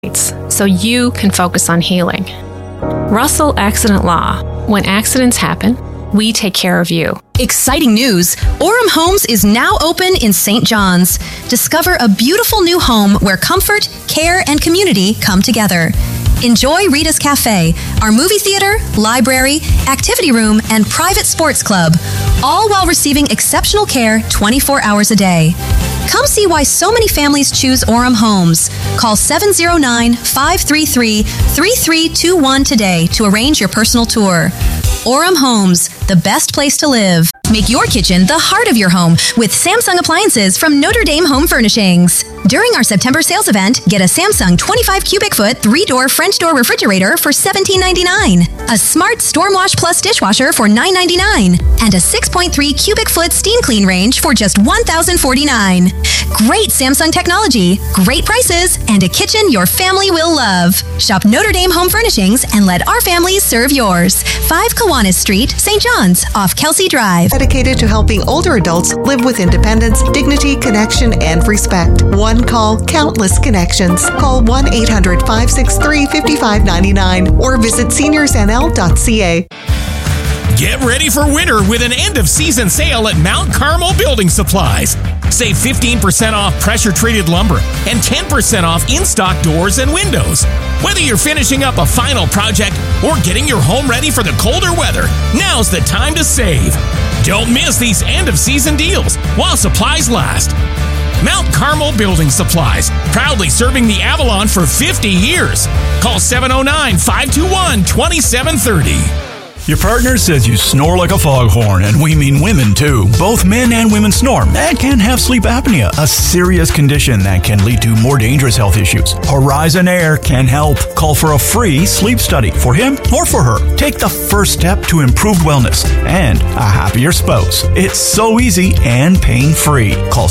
so you can focus on healing. Russell Accident Law. When accidents happen, we take care of you. Exciting news! Orem Homes is now open in St. John's. Discover a beautiful new home where comfort, care, and community come together. Enjoy Rita's Cafe, our movie theater, library, activity room, and private sports club, all while receiving exceptional care 24 hours a day. Come see why so many families choose Orem Homes. Call 709-533-3321 today to arrange your personal tour. Orem Homes, the best place to live. Make your kitchen the heart of your home with Samsung appliances from Notre Dame Home Furnishings. During our September sales event, get a Samsung 25 cubic foot 3-door French door refrigerator for $17.99, a Smart Stormwash Plus dishwasher for $9.99, and a 6.3 cubic foot steam clean range for just $1,049. Great Samsung technology, great prices, and a kitchen your family will love. Shop Notre Dame Home Furnishings and let our families serve yours. 5 Kiwanis Street, St. John's, off Kelsey Drive. Dedicated to helping older adults live with independence, dignity, connection, and respect. One call, countless connections. Call 1-800-563-5599 or visit seniorsnl.ca. Get ready for winter with an end-of-season sale at Mount Carmel Building Supplies. Save 15% off pressure-treated lumber and 10% off in-stock doors and windows. Whether you're finishing up a final project or getting your home ready for the colder weather, now's the time to save. Don't miss these end-of-season deals while supplies last. Mount Carmel Building Supplies, proudly serving the Avalon for 50 years. Call 709-521-2730. Your partner says you snore like a foghorn, and we mean women too. Both men and women snore and can have sleep apnea, a serious condition that can lead to more dangerous health issues. Horizon Air can help. Call for a free sleep study for him or for her. Take the first step to improved wellness and a happier spouse. It's so easy and pain-free. Call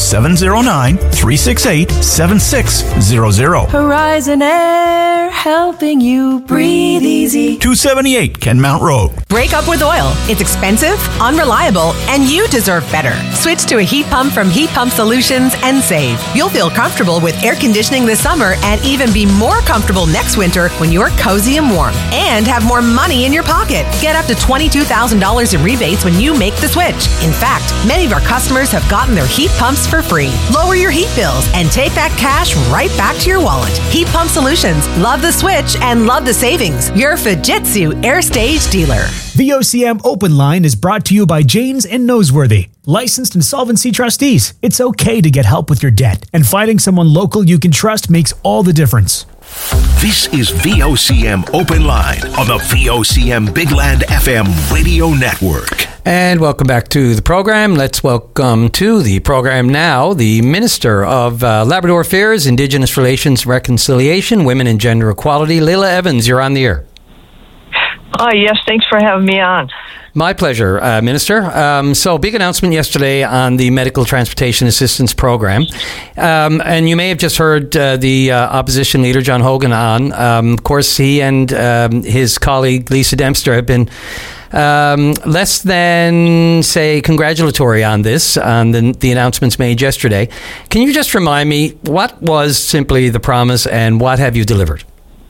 709-368-7600. Horizon Air, helping you breathe easy. 278 Kenmount Road. Break up with oil. It's expensive, unreliable, and you deserve better. Switch to a heat pump from Heat Pump Solutions and save. You'll feel comfortable with air conditioning this summer and even be more comfortable next winter when you're cozy and warm. And have more money in your pocket. Get up to $22,000 in rebates when you make the switch. In fact, many of our customers have gotten their heat pumps for free. Lower your heat bills and take that cash right back to your wallet. Heat Pump Solutions. Love the switch and love the savings. Your Fujitsu Air Stage dealer. VOCM Open Line is brought to you by Janes and Noseworthy, licensed insolvency trustees. It's okay to get help with your debt, and finding someone local you can trust makes all the difference. This is VOCM Open Line on the VOCM Big Land FM radio network. And welcome back to the program. Let's welcome to the program now the Minister of Labrador Affairs, Indigenous Relations, Reconciliation, Women and Gender Equality, Leila Evans. You're on the air. Hi, yes, thanks for having me on. My pleasure, Minister. So, big announcement yesterday on the Medical Transportation Assistance Program. And you may have just heard the opposition leader, John Hogan, on. Of course, he and his colleague, Lisa Dempster, have been less than, say, congratulatory on this, on the announcements made yesterday. Can you just remind me, what was simply the promise and what have you delivered?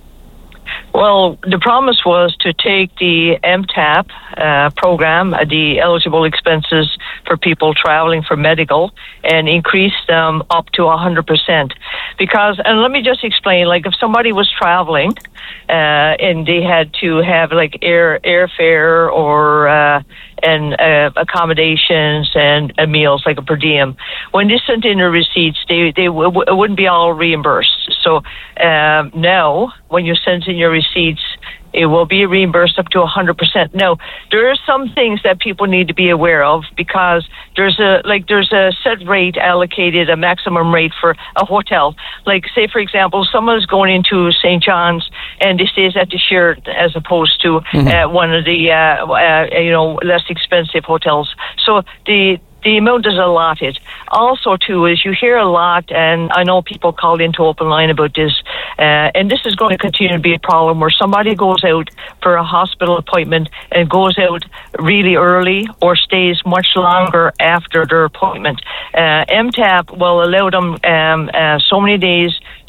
Well, the promise was to take the MTAP program, the eligible expenses for people traveling for medical, and increase them up to 100%. Because, and let me just explain, like if somebody was traveling and they had to have like airfare or and accommodations and meals, like a per diem. When they sent in their receipts, they wouldn't be all reimbursed. So now, when you send in your receipts, it will be reimbursed up to 100%. Now, there are some things that people need to be aware of because there's a set rate allocated, a maximum rate for a hotel. Like, say, for example, someone is going into St. John's and they stays at the Sheraton as opposed to one of the less expensive hotels. So the amount is allotted. Also, too, is you hear a lot, and I know people called into Open Line about this, and this is going to continue to be a problem where somebody goes out for a hospital appointment and goes out really early or stays much longer after their appointment. MTAP will allow them so many days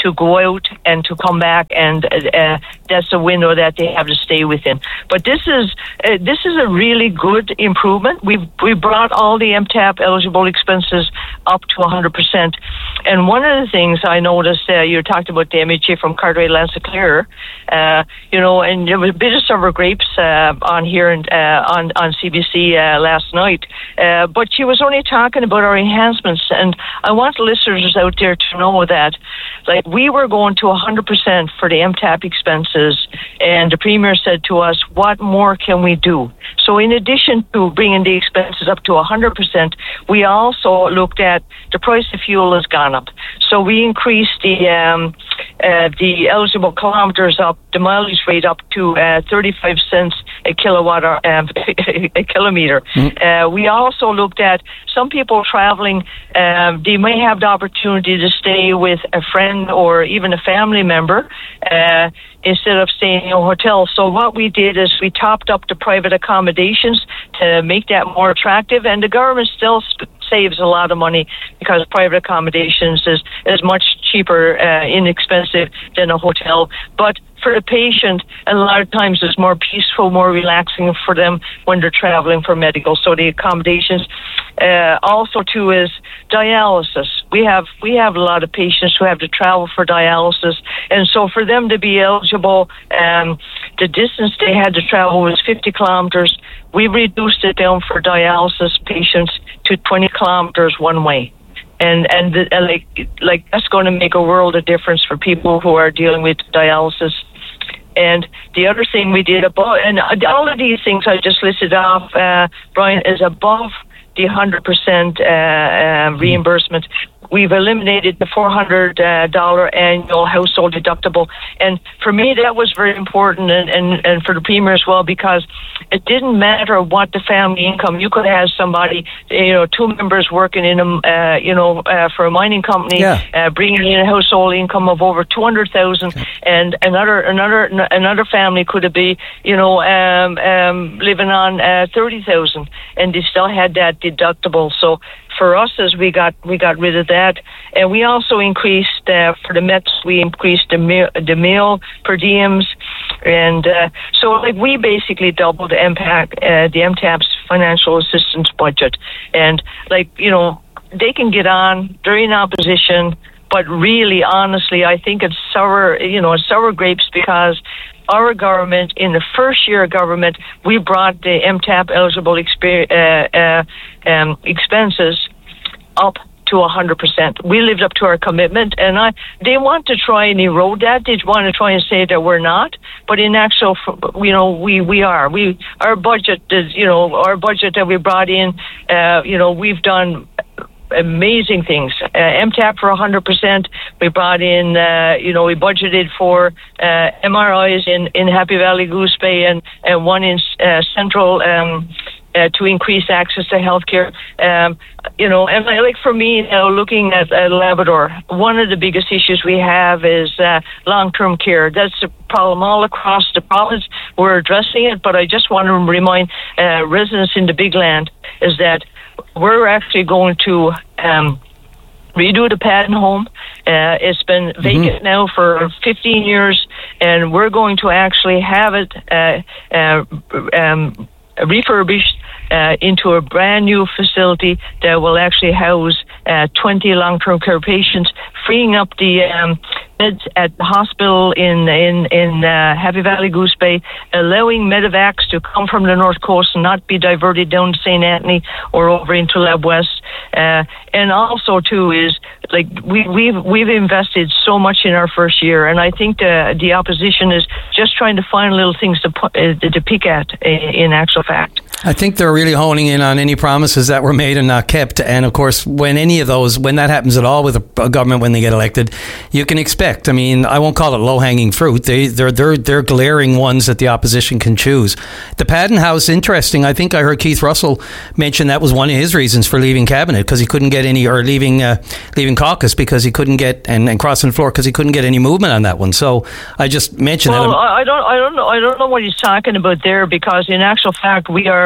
to go out and to come back, and that's a window that they have to stay within. But this is a really good improvement. We brought all the MTAP eligible expenses up to 100%. And one of the things I noticed, you talked about the MHA from Cartwright Lanzaclear, and there was a bit of sour grapes on here and on CBC last night, but she was only talking about our enhancements, and I want the listeners out there to know that, like, we were going to 100% for the MTAP expenses, and the Premier said to us, what more can we do? So in addition to bringing the expenses up to 100%, we also looked at the price of fuel has gone up. So we increased the eligible kilometers up, the mileage rate up to 35 cents a kilometer. We also looked at some people traveling, they may have the opportunity to stay with a friend or even a family member instead of staying in a hotel. So what we did is we topped up the private accommodations to make that more attractive, and the government still saves a lot of money because private accommodations is much cheaper, inexpensive than a hotel. But for the patient, a lot of times it's more peaceful, more relaxing for them when they're traveling for medical. So the accommodations, also too, is dialysis. We have a lot of patients who have to travel for dialysis, and so for them to be eligible, the distance they had to travel was 50 kilometers. We reduced it down for dialysis patients to 20 kilometers one way. And like that's going to make a world of difference for people who are dealing with dialysis. And the other thing we did above, and all of these things I just listed off, Brian, is above the 100% reimbursement. We've eliminated the $400 annual household deductible. And for me, that was very important, and for the Premier as well, because it didn't matter what the family income. You could have somebody, two members working in for a mining company, bringing in a household income of over $200,000, and another family could be, living on $30,000, and they still had that deductible. So for us, as we got rid of that, and we also increased for the Mets. We increased the meal per diems, and so like we basically doubled the MTAP's financial assistance budget, and they can get on. They're in opposition, but really, honestly, I think it's sour grapes because our government, in the first year of government, we brought the MTAP eligible expenses up to 100%. We lived up to our commitment, and they want to try and erode that. They want to try and say that we're not, but in actual, we are. Our budget is, our budget that we brought in, we've done amazing things. MTAP for 100%. We brought in, we budgeted for MRIs in Happy Valley Goose Bay and one in Central to increase access to healthcare. And like for me, looking at Labrador, one of the biggest issues we have is long-term care. That's a problem all across the province. We're addressing it, but I just want to remind residents in the Big Land is that we're actually going to redo the Paddon home. It's been vacant now for 15 years, and we're going to actually have it refurbished into a brand new facility that will actually house 20 long-term care patients, freeing up the beds at the hospital in Happy Valley Goose Bay, allowing medevacs to come from the North Coast and not be diverted down to St. Anthony or over into Lab West. And also too is like we've invested so much in our first year, and I think the opposition is just trying to find little things to pick at in actual fact. I think they're really honing in on any promises that were made and not kept. And of course, when that happens at all with a government when they get elected, you can expect. I mean, I won't call it low-hanging fruit. They're glaring ones that the opposition can choose. The Paddon House, interesting. I think I heard Keith Russell mention that was one of his reasons for leaving cabinet, because he couldn't get any, or leaving caucus because he couldn't get, and crossing the floor because he couldn't get any movement on that one. So I just mentioned that. I don't know what he's talking about there, because in actual fact we are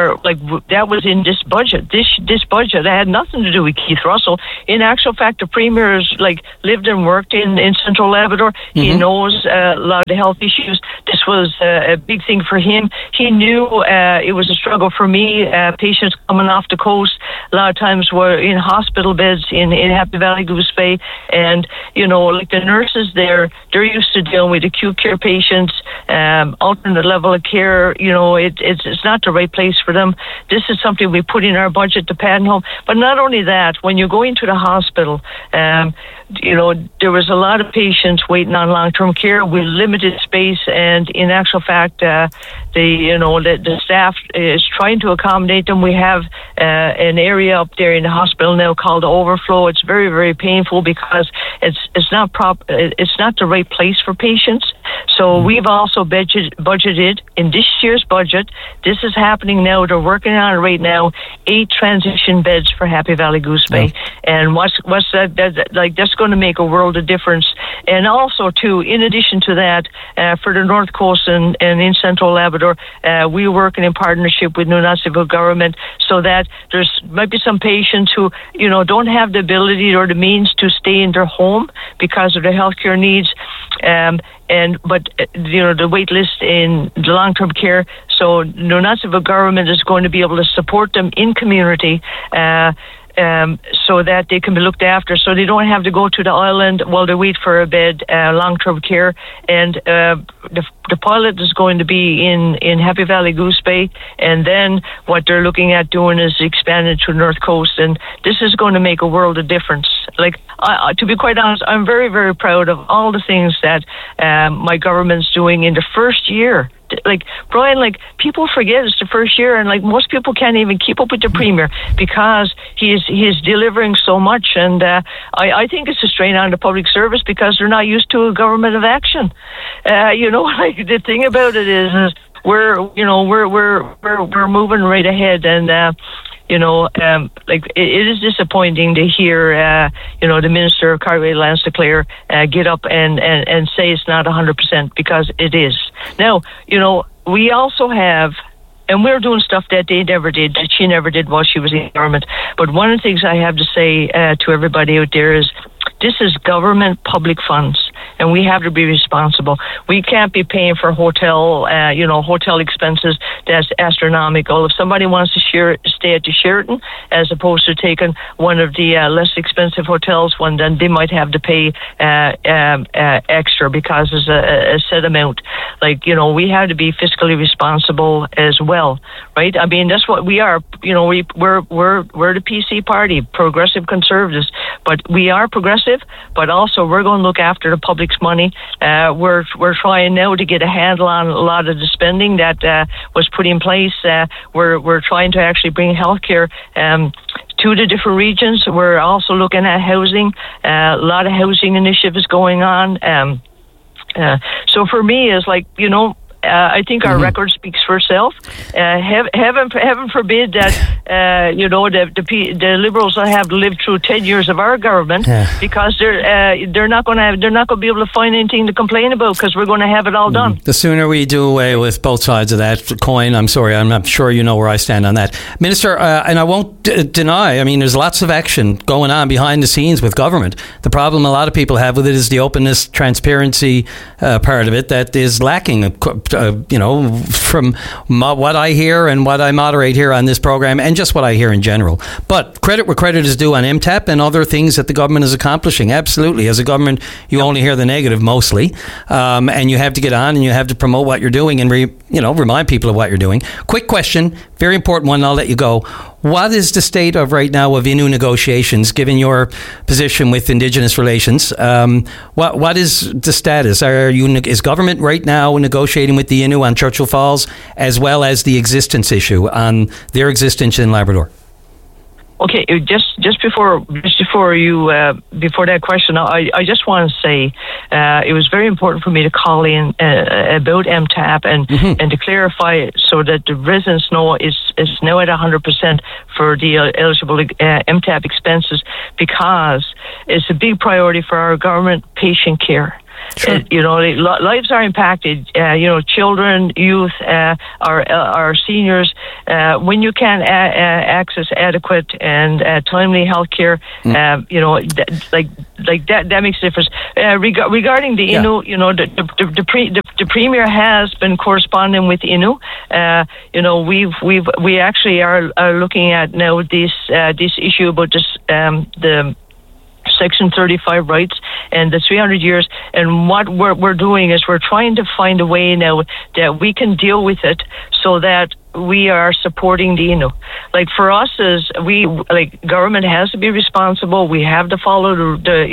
were that was in this budget. This budget had nothing to do with Keith Russell. In actual fact, the Premier's lived and worked in Central Labrador. He knows a lot of the health issues. This was a big thing for him. He knew it was a struggle for me. Patients coming off the coast a lot of times were in hospital beds in Happy Valley, Goose Bay, and the nurses there, they're used to dealing with acute care patients, alternate level of care. It's not the right place for them. This is something we put in our budget to Padenham. But not only that, when you go into the hospital, there was a lot of patients waiting on long-term care with limited space, and in actual fact, the staff is trying to accommodate them. We have an area up there in the hospital now called Overflow. It's very, very painful because it's not the right place for patients. So we've also budgeted in this year's budget. This is happening now. They're working on it right now. 8 transition beds for Happy Valley Goose Bay, and what's that? That's going to make a world of difference. And also, too, in addition to that, for the North Coast and in Central Labrador, we're working in partnership with Nunavut government so that there's might be some patients who don't have the ability or the means to stay in their home because of their healthcare needs. But the wait list in the long-term care, so Nunavut government is going to be able to support them in community so that they can be looked after, so they don't have to go to the island while they wait for a bed, long-term care. And the pilot is going to be in Happy Valley Goose Bay, and then what they're looking at doing is expanding to the North Coast, and this is going to make a world of difference. To be quite honest, I'm very, very proud of all the things that my government's doing in the first year. Brian, people forget it's the first year, and most people can't even keep up with the Premier because he's delivering so much, and I think it's a strain on the public service because they're not used to a government of action. The thing about it is we're moving right ahead, and it is disappointing to hear, the Minister, Carly Lance DeClaire, get up and say it's not 100% because it is. Now, we also have, and we're doing stuff that they never did, that she never did while she was in government. But one of the things I have to say to everybody out there is this is government public funds, and we have to be responsible. We can't be paying for hotel expenses that's astronomical. If somebody wants to stay at the Sheraton as opposed to taking one of the less expensive hotels, then they might have to pay extra because there's a set amount. We have to be fiscally responsible as well, right? I mean, that's what we are. We're the PC party, progressive conservatives, but we are progressive, but also we're going to look after the public's money. We're trying now to get a handle on a lot of the spending that was put in place. We're trying to actually bring healthcare to the different regions. We're also looking at housing. A lot of housing initiatives going on. So for me, it's I think our record speaks for itself. Heaven forbid that the Liberals have lived through 10 years of our government, because they're not going to be able to find anything to complain about because we're going to have it all done. The sooner we do away with both sides of that coin, I'm not sure you know where I stand on that, Minister. And I won't deny. I mean, there's lots of action going on behind the scenes with government. The problem a lot of people have with it is the openness, transparency part of it that is lacking. From what I hear and what I moderate here on this program and just what I hear in general. But credit where credit is due on MTAP and other things that the government is accomplishing. Absolutely. As a government, you only hear the negative mostly. And you have to get on and you have to promote what you're doing and remind people of what you're doing. Quick question, very important one, and I'll let you go. What is the state of right now of Innu negotiations, given your position with Indigenous relations? What is the status? Is government right now negotiating with the Innu on Churchill Falls, as well as the existence issue on their existence in Labrador? Okay, just before that question, I just want to say it was very important for me to call in about MTAP and to clarify it so that the residents know it's now at 100% for the eligible MTAP expenses, because it's a big priority for our government, patient care. Sure. Lives are impacted. Children, youth, our seniors. When you can't access adequate and timely health care, that makes a difference. Regarding the Innu, the Premier has been corresponding with Innu. We actually are looking at now this issue about the Section 35 rights and the 300 years. And what we're doing is we're trying to find a way now that we can deal with it so that we are supporting the Innu. Like for us, government has to be responsible. We have to follow the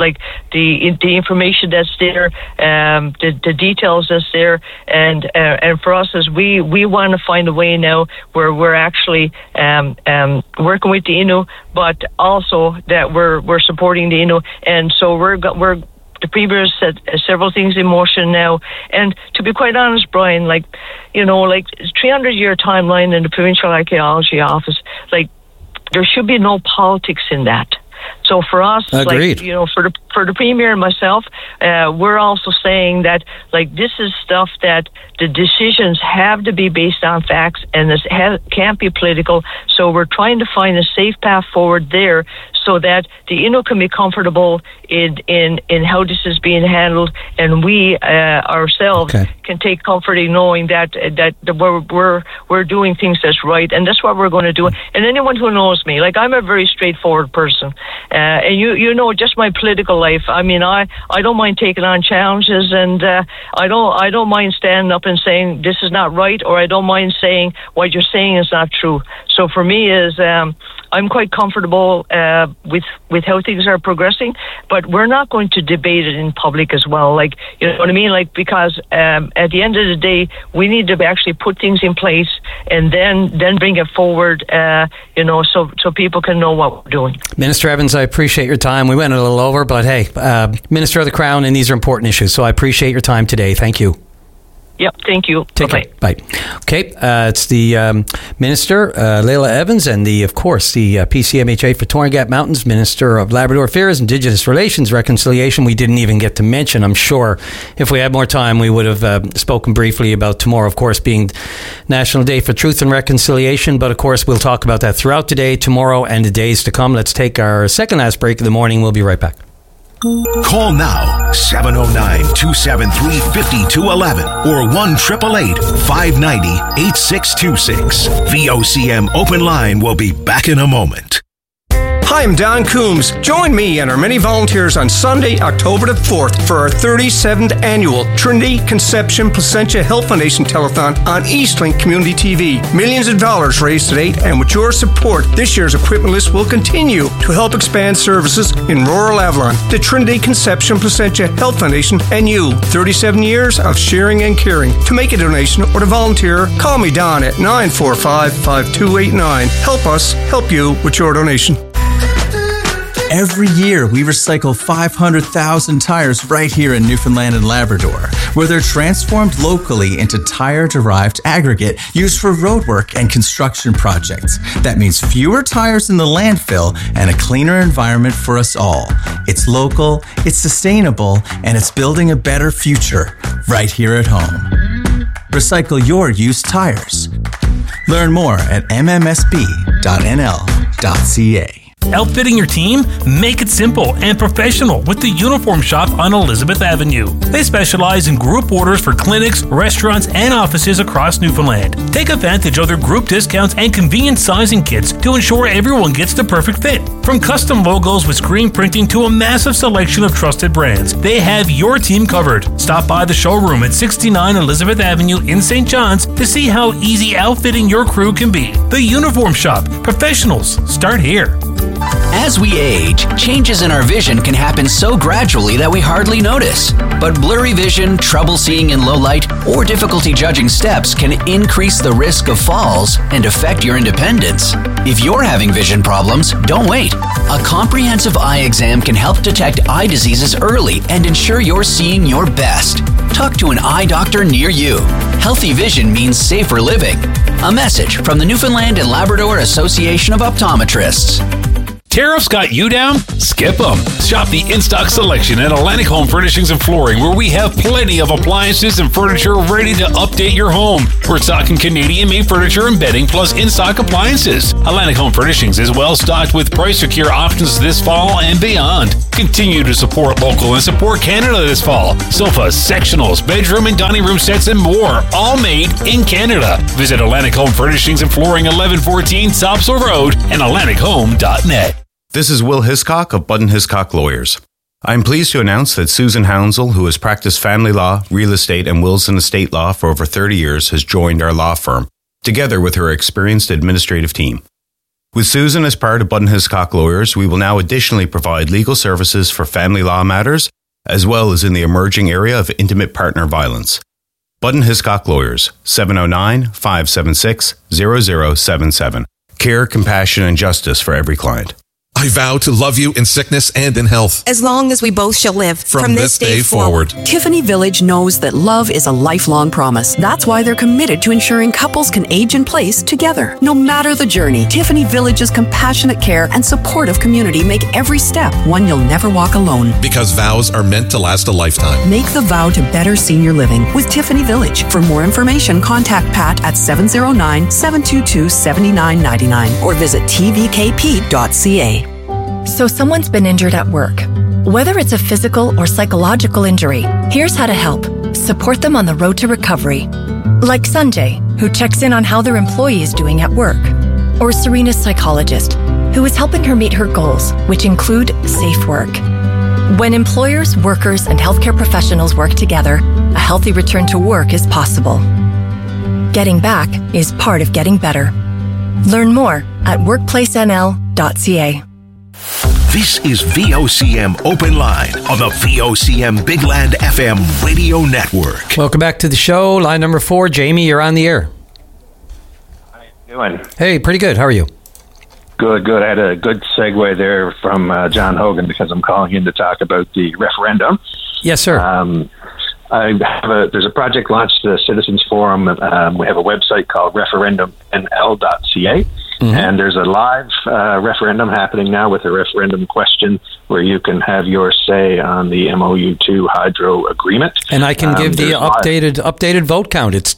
information that's there, the details that's there, and for us as we want to find a way now where we're actually working with the Innu, but also that we're supporting the Innu, and so we're the Premier has set several things in motion now. And to be quite honest, Brian, 300-year timeline in the Provincial Archaeology Office, there should be no politics in that. So for us, agreed. For the Premier and myself, we're also saying that this is stuff that the decisions have to be based on facts and this can't be political. So we're trying to find a safe path forward there so that the Innu can be comfortable in how this is being handled, and we ourselves can take comfort in knowing that we're doing things that's right, and that's what we're going to do. And anyone who knows me, I'm a very straightforward person, and you know just my political life. I mean, I don't mind taking on challenges, and I don't mind standing up and saying this is not right, or I don't mind saying what you're saying is not true. So for me is I'm quite comfortable with how things are progressing, but we're not going to debate it in public as well. You know what I mean? Because at the end of the day, we need to actually put things in place and then bring it forward, so people can know what we're doing. Minister Evans, I appreciate your time. We went a little over, but hey, Minister of the Crown, and these are important issues, so I appreciate your time today. Thank you. Yep, thank you. Take care. Bye. Okay, it's the Minister, Leila Evans, and the PCMHA for Torn Gap Mountains, Minister of Labrador Affairs, Indigenous Relations, Reconciliation. We didn't even get to mention, I'm sure, if we had more time, we would have spoken briefly about tomorrow, of course, being National Day for Truth and Reconciliation. But, of course, we'll talk about that throughout today, tomorrow, and the days to come. Let's take our second last break of the morning. We'll be right back. Call now, 709-273-5211 or 1-888-590-8626. VOCM Open Line will be back in a moment. Hi, I'm Don Coombs. Join me and our many volunteers on Sunday, October the 4th for our 37th annual Trinity Conception Placentia Health Foundation Telethon on Eastlink Community TV. Millions of dollars raised to date, and with your support, this year's equipment list will continue to help expand services in rural Avalon. The Trinity Conception Placentia Health Foundation and you. 37 years of sharing and caring. To make a donation or to volunteer, call me Don at 945-5289. Help us help you with your donation. Every year, we recycle 500,000 tires right here in Newfoundland and Labrador, where they're transformed locally into tire-derived aggregate used for roadwork and construction projects. That means fewer tires in the landfill and a cleaner environment for us all. It's local, it's sustainable, and it's building a better future right here at home. Recycle your used tires. Learn more at mmsb.nl.ca. Outfitting your team? Make it simple and professional with the Uniform Shop on Elizabeth Avenue. They specialize in group orders for clinics, restaurants, and offices across Newfoundland. Take advantage of their group discounts and convenient sizing kits to ensure everyone gets the perfect fit. From custom logos with screen printing to a massive selection of trusted brands, they have your team covered. Stop by the showroom at 69 Elizabeth Avenue in St. John's to see how easy outfitting your crew can be. The Uniform Shop. Professionals start here. As we age, changes in our vision can happen so gradually that we hardly notice. But blurry vision, trouble seeing in low light, or difficulty judging steps can increase the risk of falls and affect your independence. If you're having vision problems, don't wait. A comprehensive eye exam can help detect eye diseases early and ensure you're seeing your best. Talk to an eye doctor near you. Healthy vision means safer living. A message from the Newfoundland and Labrador Association of Optometrists. Tariffs got you down? Skip them. Shop the in-stock selection at Atlantic Home Furnishings and Flooring, where we have plenty of appliances and furniture ready to update your home. We're stocking Canadian-made furniture and bedding, plus in-stock appliances. Atlantic Home Furnishings is well stocked with price-secure options this fall and beyond. Continue to support local and support Canada this fall. Sofas, sectionals, bedroom and dining room sets, and more, all made in Canada. Visit Atlantic Home Furnishings and Flooring, 1114 Topsail Road, and AtlanticHome.net. This is Will Hiscock of Budden Hiscock Lawyers. I am pleased to announce that Susan Hounsell, who has practiced family law, real estate, and wills and estate law for over 30 years, has joined our law firm, together with her experienced administrative team. With Susan as part of Budden Hiscock Lawyers, we will now additionally provide legal services for family law matters, as well as in the emerging area of intimate partner violence. Budden Hiscock Lawyers, 709-576-0077. Care, compassion, and justice for every client. I vow to love you in sickness and in health, as long as we both shall live from this day forward. Tiffany Village knows that love is a lifelong promise. That's why they're committed to ensuring couples can age in place together. No matter the journey, Tiffany Village's compassionate care and supportive community make every step one you'll never walk alone. Because vows are meant to last a lifetime. Make the vow to better senior living with Tiffany Village. For more information, contact Pat at 709-722-7999 or visit tvkp.ca. So someone's been injured at work. Whether it's a physical or psychological injury, here's how to help. Support them on the road to recovery. Like Sanjay, who checks in on how their employee is doing at work. Or Serena's psychologist, who is helping her meet her goals, which include safe work. When employers, workers, and healthcare professionals work together, a healthy return to work is possible. Getting back is part of getting better. Learn more at workplacenl.ca. This is VOCM Open Line on the VOCM Big Land FM radio network. Welcome back to the show. Line number 4. Jamie, you're on the air. How you doing? Hey, pretty good. How are you? Good. I had a good segue there from John Hogan because I'm calling in to talk about the referendum. Yes, sir. There's a project launched, the Citizens Forum. We have a website called referendumnl.ca. Mm-hmm. And there's a live referendum happening now with a referendum question where you can have your say on the MOU2 hydro agreement. And I can give the updated vote count. It's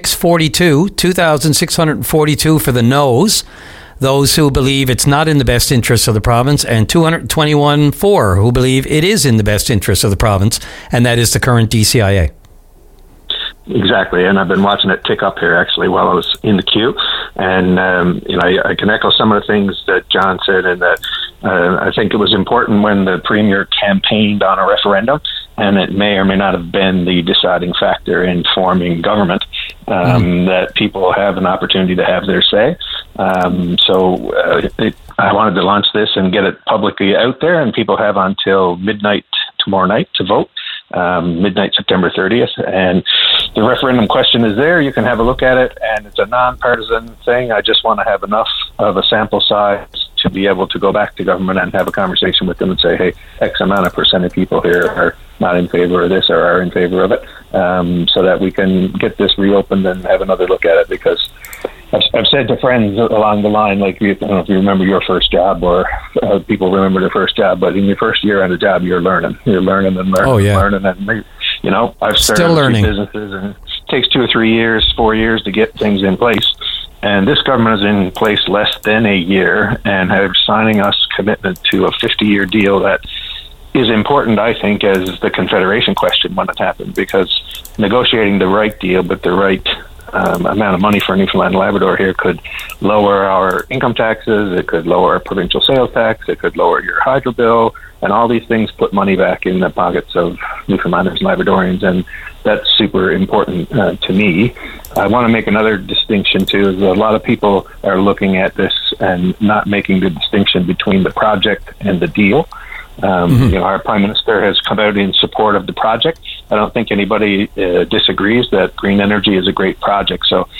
2,642 for the no's, those who believe it's not in the best interest of the province, and 221 for who believe it is in the best interest of the province, and that is the current DCIA. Exactly, and I've been watching it tick up here actually while I was in the queue, and I can echo some of the things that John said, and that I think it was important when the Premier campaigned on a referendum, and it may or may not have been the deciding factor in forming government, that people have an opportunity to have their say. I wanted to launch this and get it publicly out there, and people have until midnight tomorrow night to vote. Midnight September 30th, and the referendum question is there. You can have a look at it, and it's a nonpartisan thing. I just want to have enough of a sample size to be able to go back to government and have a conversation with them and say, hey, X amount of percent of people here are not in favor of this or are in favor of it, so that we can get this reopened and have another look at it. Because I've said to friends along the line, like, I don't know if you remember your first job, or people remember their first job, but in your first year on the job, you're learning and learning and learning. And, I've started businesses, and it takes 2 or 3 years, 4 years to get things in place. And this government is in place less than a year, and have signing us commitment to a 50-year deal that is important, I think, as the Confederation question when it happened, because negotiating the right deal, but the right amount of money for Newfoundland and Labrador here could lower our income taxes, it could lower our provincial sales tax, it could lower your hydro bill, and all these things put money back in the pockets of Newfoundlanders and Labradorians, and that's super important to me. I want to make another distinction too, is a lot of people are looking at this and not making the distinction between the project and the deal. Our Prime Minister has come out in support of the project. I don't think anybody disagrees that green energy is a great project. So,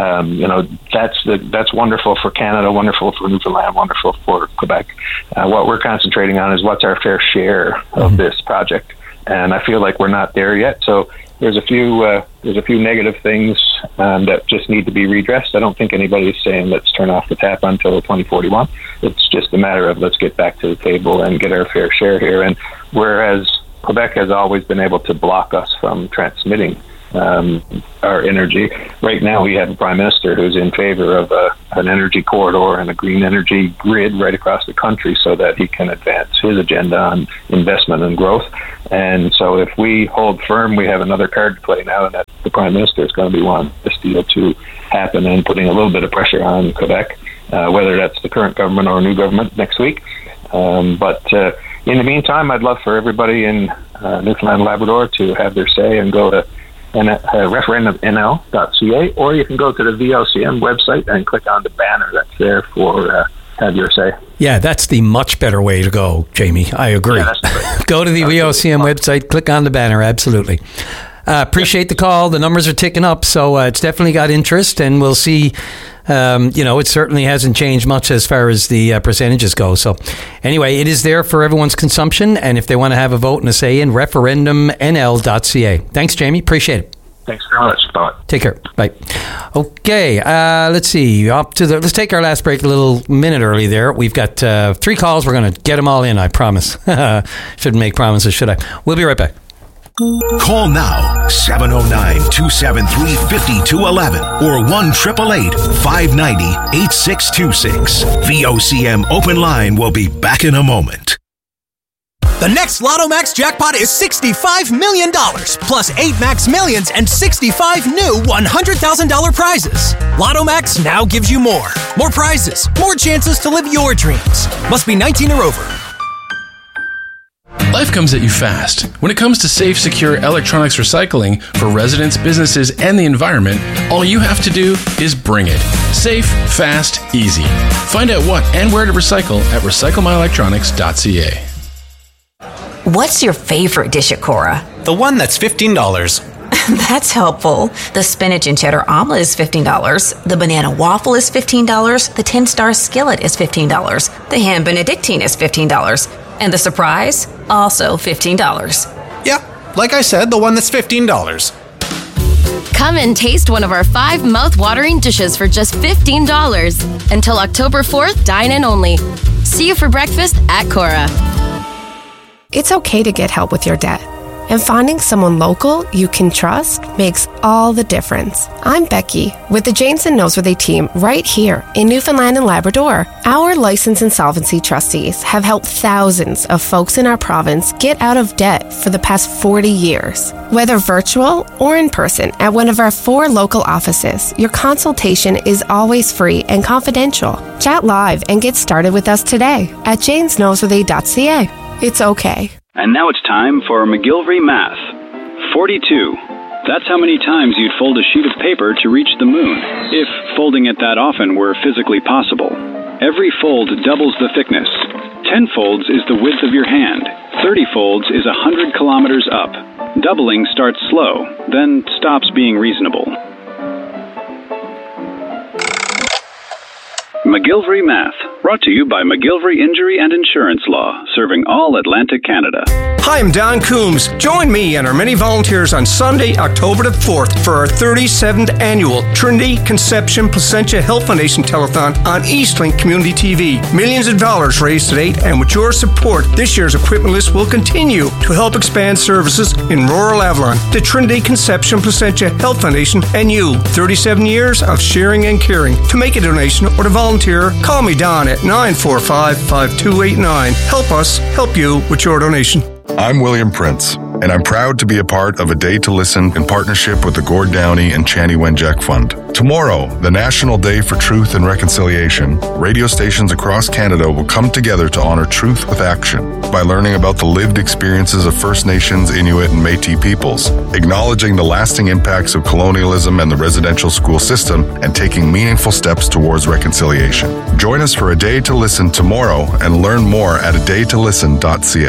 that's wonderful for Canada, wonderful for Newfoundland, wonderful for Quebec. What we're concentrating on is what's our fair share of this project. And I feel like we're not there yet. So there's a few negative things that just need to be redressed. I don't think anybody's saying let's turn off the tap until 2041. It's just a matter of let's get back to the table and get our fair share here. And whereas Quebec has always been able to block us from transmitting our energy, right now we have a Prime Minister who's in favor of an energy corridor and a green energy grid right across the country so that he can advance his agenda on investment and growth. And so if we hold firm, we have another card to play now, and that the Prime Minister is going to be wanting this deal to happen and putting a little bit of pressure on Quebec, whether that's the current government or a new government next week. But in the meantime, I'd love for everybody in Newfoundland and Labrador to have their say and go to referendumnl.ca, or you can go to the VOCM website and click on the banner that's there for have your say. Yeah, that's the much better way to go, Jamie. I agree. Yeah, go to the VOCM website, click on the banner, absolutely. Appreciate the call. The numbers are ticking up, so it's definitely got interest, and we'll see. It certainly hasn't changed much as far as the percentages go. So anyway, it is there for everyone's consumption, and if they want to have a vote and a say in, referendumnl.ca. Thanks, Jamie. Appreciate it. Thanks very much. Bye. Take care. Bye. Okay, let's see. Let's take our last break a little minute early there. We've got 3 calls. We're going to get them all in, I promise. Shouldn't make promises, should I? We'll be right back. Call now, 709-273-5211 or 1-888-590-8626. VOCM Open Line will be back in a moment. The next Lotto Max jackpot is $65 million, plus 8 Max Millions and 65 new $100,000 prizes. Lotto Max now gives you more. More prizes, more chances to live your dreams. Must be 19 or over. Life comes at you fast. When it comes to safe, secure electronics recycling for residents, businesses, and the environment, all you have to do is bring it. Safe, fast, easy. Find out what and where to recycle at recyclemyelectronics.ca. What's your favorite dish at Cora? The one that's $15. That's helpful. The spinach and cheddar omelet is $15. The banana waffle is $15. The 10-star skillet is $15. The ham benedictine is $15. And the surprise, also $15. Yeah, like I said, the one that's $15. Come and taste one of our 5 mouth-watering dishes for just $15. Until October 4th, dine in only. See you for breakfast at Cora. It's okay to get help with your debt. And finding someone local you can trust makes all the difference. I'm Becky with the James and Noseworthy team right here in Newfoundland and Labrador. Our licensed insolvency trustees have helped thousands of folks in our province get out of debt for the past 40 years. Whether virtual or in person at one of our 4 local offices, your consultation is always free and confidential. Chat live and get started with us today at jamesnoseworthy.ca. It's okay. And now it's time for McGillivray Math. 42. That's how many times you'd fold a sheet of paper to reach the moon, if folding it that often were physically possible. Every fold doubles the thickness. 10 folds is the width of your hand. 30 folds is 100 kilometers up. Doubling starts slow, then stops being reasonable. McGillivray Math, brought to you by McGillivray Injury and Insurance Law, serving all Atlantic Canada. Hi, I'm Don Coombs. Join me and our many volunteers on Sunday, October the 4th for our 37th annual Trinity Conception Placentia Health Foundation Telethon on Eastlink Community TV. Millions of dollars raised to date, and with your support, this year's equipment list will continue to help expand services in rural Avalon. The Trinity Conception Placentia Health Foundation and you. 37 years of sharing and caring. To make a donation or to volunteer, call me Don at 945-5289. Help us help you with your donation. I'm William Prince, and I'm proud to be a part of A Day to Listen in partnership with the Gord Downey and Chani Wenjack Fund. Tomorrow, the National Day for Truth and Reconciliation, radio stations across Canada will come together to honor truth with action by learning about the lived experiences of First Nations, Inuit, and Métis peoples, acknowledging the lasting impacts of colonialism and the residential school system, and taking meaningful steps towards reconciliation. Join us for A Day to Listen tomorrow and learn more at adaytolisten.ca.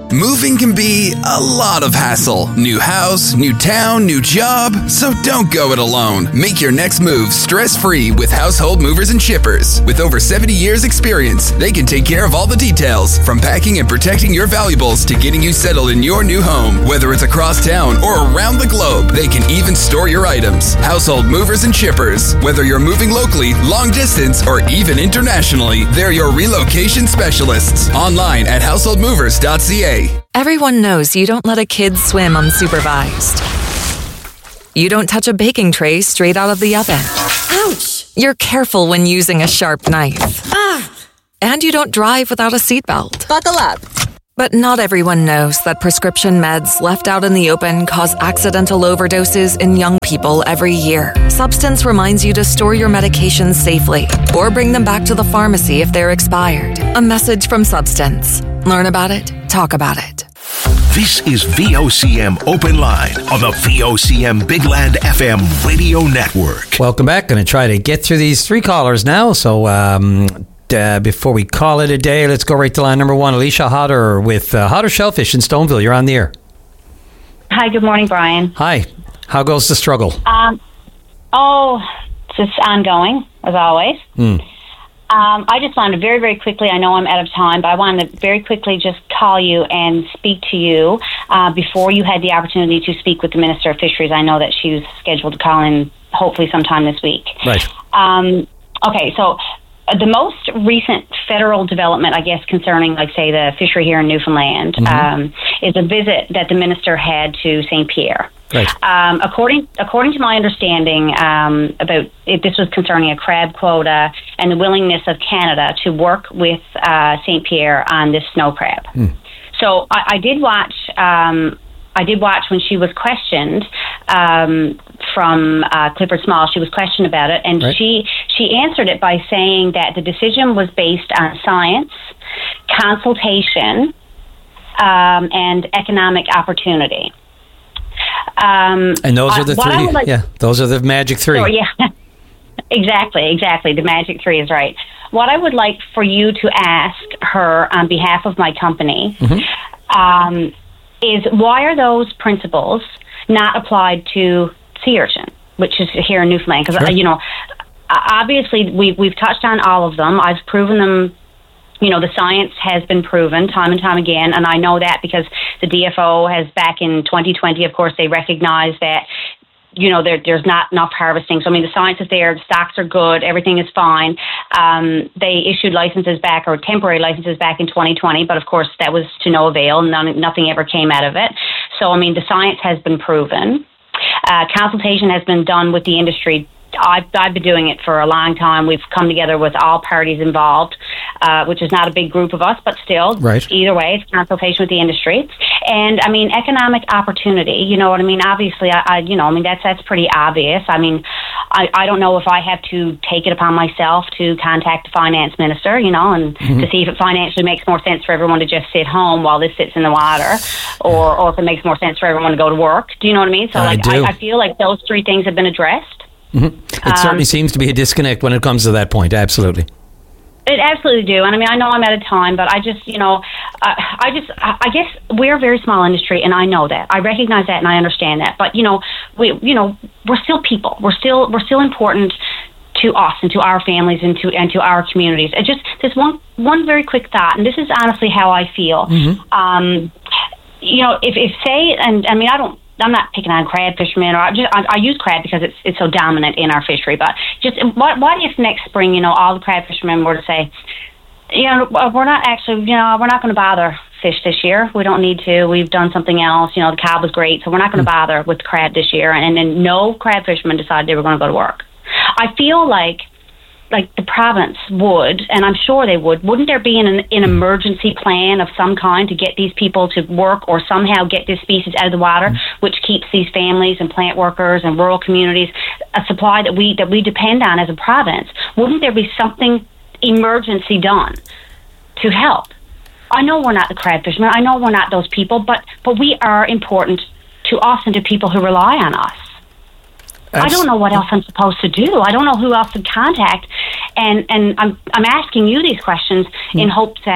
Moving can be a lot of hassle. New house, new town, new job. So don't go it alone. Make your next move stress-free with Household Movers and Shippers. With over 70 years experience, they can take care of all the details, from packing and protecting your valuables to getting you settled in your new home. Whether it's across town or around the globe, they can even store your items. Household Movers and Shippers. Whether you're moving locally, long distance, or even internationally, they're your relocation specialists. Online at householdmovers.ca. Everyone knows you don't let a kid swim unsupervised. You don't touch a baking tray straight out of the oven. Ouch! You're careful when using a sharp knife. Ah! And you don't drive without a seatbelt. Buckle up. But not everyone knows that prescription meds left out in the open cause accidental overdoses in young people every year. Substance reminds you to store your medications safely or bring them back to the pharmacy if they're expired. A message from Substance. Learn about it. Talk about it. This is VOCM Open Line on the VOCM Bigland FM radio network. Welcome back. Going to try to get through these 3 callers now. So before we call it a day, let's go right to line number 1. Alicia Hodder with Hodder Shellfish in Stoneville. You're on the air. Hi, good morning, Brian. Hi. How goes the struggle? It's just ongoing, as always. I just wanted to very, very quickly, I know I'm out of time, but I wanted to very quickly just call you and speak to you before you had the opportunity to speak with the Minister of Fisheries. I know that she was scheduled to call in hopefully sometime this week. Right. Okay, so the most recent federal development, I guess, concerning, like, say, the fishery here in Newfoundland, is a visit that the minister had to St. Pierre. Right. According to my understanding, this was concerning a crab quota and the willingness of Canada to work with St. Pierre on this snow crab. So I did watch. I did watch when she was questioned from Clifford Small. She was questioned about it, and she answered it by saying that the decision was based on science, consultation, and economic opportunity. And those are the 3. Those are the magic 3. Sure, yeah, exactly. The magic 3 is right. What I would like for you to ask her on behalf of my company is, why are those principles not applied to sea urchin, which is here in Newfoundland? Because obviously we've touched on all of them. I've proven them. The science has been proven time and time again, and I know that because the DFO has, back in 2020, of course, they recognized that, there's not enough harvesting. So, the science is there, the stocks are good, everything is fine. They issued licenses back, or temporary licenses back in 2020, but of course that was to no avail. Nothing ever came out of it. So, the science has been proven. Consultation has been done with the industry. I've been doing it for a long time. We've come together with all parties involved, which is not a big group of us, but still, either way, it's consultation with the industry. And, economic opportunity, you know what I mean? Obviously, that's pretty obvious. I don't know if I have to take it upon myself to contact the finance minister, and to see if it financially makes more sense for everyone to just sit home while this sits in the water, or if it makes more sense for everyone to go to work. Do you know what I mean? So, I feel like those 3 things have been addressed. It certainly seems to be a disconnect when it comes to that point. Absolutely. It absolutely do. And I know I'm out of time, but I just, I guess we're a very small industry, and I know that. I recognize that and I understand that. But, we're still people. We're still important to us and to our families and to our communities. There's one very quick thought, and this is honestly how I feel. If say, and I'm not picking on crab fishermen, or I use crab because it's so dominant in our fishery. But just what if next spring, all the crab fishermen were to say, we're not going to bother fish this year. We don't need to. We've done something else. The cob was great, so we're not going to bother with crab this year. And then no crab fishermen decided they were going to go to work. I feel like the province would, and I'm sure they would, wouldn't there be an emergency plan of some kind to get these people to work, or somehow get this species out of the water, which keeps these families and plant workers and rural communities a supply that we depend on as a province? Wouldn't there be something emergency done to help? I know we're not the crab fishermen. I know we're not those people, but we are important to us and to people who rely on us. I don't know what else I'm supposed to do. I don't know who else to contact, and I'm asking you these questions in hopes that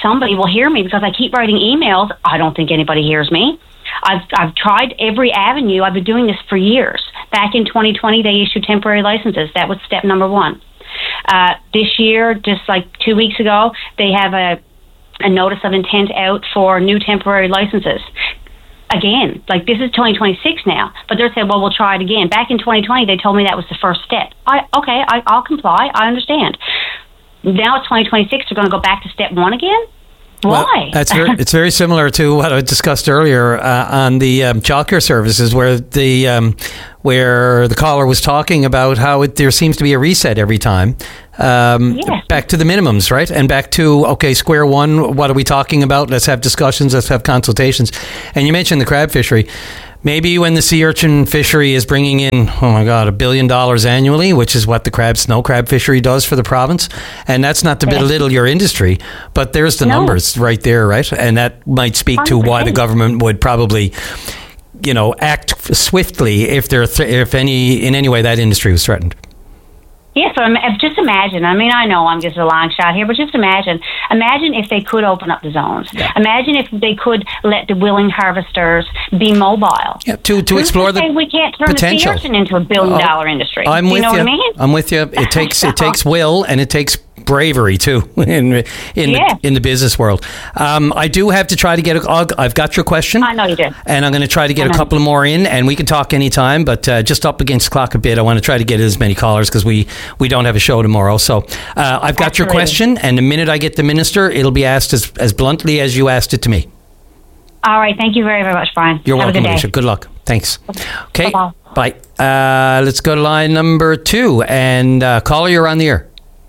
somebody will hear me because I keep writing emails. I don't think anybody hears me. I've tried every avenue. I've been doing this for years. Back in 2020, they issued temporary licenses. That was step number one. This year, just like 2 weeks ago, they have a notice of intent out for new temporary licenses. Again, like this is 2026 now, but they're saying, well, we'll try it again. Back in 2020, they told me that was the first step. I'll comply. I understand. Now it's 2026. They're going to go back to step one again? Why? Well, it's very similar to what I discussed earlier on the childcare services, where the caller was talking about how there seems to be a reset every time. Back to the minimums, right? And back to, square one, what are we talking about? Let's have discussions, let's have consultations. And you mentioned the crab fishery. Maybe when the sea urchin fishery is bringing in, $1 billion annually, which is what the snow crab fishery does for the province. And that's not to belittle your industry, but there's the numbers right there, right? And that might speak to why the government would probably, act swiftly if in any way that industry was threatened. Yeah, so just imagine. I mean, I know I'm just a long shot here, but just imagine. Imagine if they could open up the zones. Yeah. Imagine if they could let the willing harvesters be mobile. Yeah, to explore the we can't turn potential. The sea urchin into $1 billion industry. I'm with you. What I mean? I'm with you. It takes will, and it takes bravery too in the business world. I do have to try to get I've got your question. I know you did. And I'm going to try to get a couple more in, and we can talk anytime, but just up against the clock a bit. I want to try to get as many callers because we don't have a show tomorrow. So I've got your question, and the minute I get the minister, it'll be asked as bluntly as you asked it to me. All right. Thank you very, very much, Brian. You're have welcome, a good day. Alicia. Good luck. Thanks. Okay. Bye-bye. Bye. Let's go to line number 2, and caller, you're on the air.